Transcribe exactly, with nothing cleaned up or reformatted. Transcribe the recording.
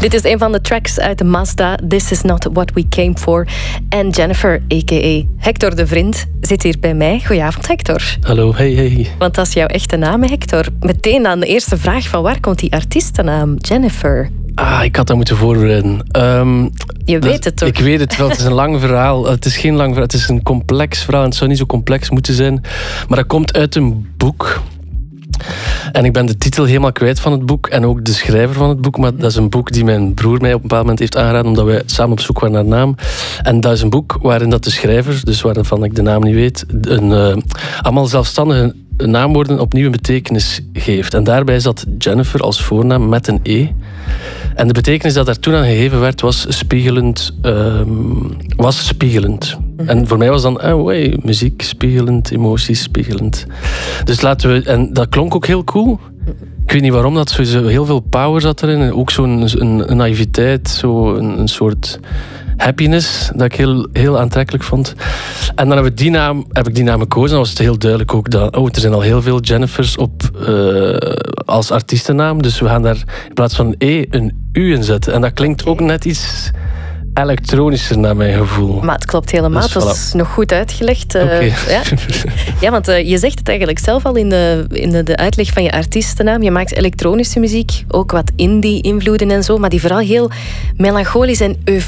Dit is een van de tracks uit de Mazda, This Is Not What We Came For. En Jennifer, a k a. Hector de Vriend, zit hier bij mij. Goedenavond, Hector. Hallo, hey, hey. Want dat is jouw echte naam, Hector. Meteen aan de eerste vraag van waar komt die artiestennaam Jennifer? Ah, ik had dat moeten voorbereiden. Um, Je weet dat, het toch? Ik weet het wel, het is een lang verhaal. Het is geen lang verhaal, het is een complex verhaal. En het zou niet zo complex moeten zijn. Maar dat komt uit een boek. En ik ben de titel helemaal kwijt van het boek. En ook de schrijver van het boek. Maar dat is een boek die mijn broer mij op een bepaald moment heeft aangeraden. Omdat wij samen op zoek waren naar naam. En dat is een boek waarin dat de schrijver, dus waarvan ik de naam niet weet, een, uh, allemaal zelfstandige naamwoorden opnieuw een betekenis geeft. En daarbij zat Jennifer als voornaam met een E. En de betekenis dat daar toen aan gegeven werd was spiegelend. Um, was spiegelend. Mm-hmm. En voor mij was dan, oh hey, muziek spiegelend, emoties spiegelend. Dus laten we, en dat klonk ook heel cool. Ik weet niet waarom, dat sowieso heel veel power zat erin. En ook zo'n een, een naïviteit, zo een, een soort happiness dat ik heel, heel aantrekkelijk vond. En dan heb ik die naam, heb ik die naam gekozen. En dan was het heel duidelijk ook dat oh, er zijn al heel veel Jennifers op uh, als artiestennaam. Dus we gaan daar in plaats van een E een U in zetten. En dat klinkt ook net iets elektronischer naar mijn gevoel. Maar het klopt helemaal. Dus, dat voilà. is nog goed uitgelegd. Uh, okay. ja. ja, want uh, je zegt het eigenlijk zelf al in, de, in de, de uitleg van je artiestennaam. Je maakt elektronische muziek, ook wat indie-invloeden en zo, maar die vooral heel melancholisch en euforisch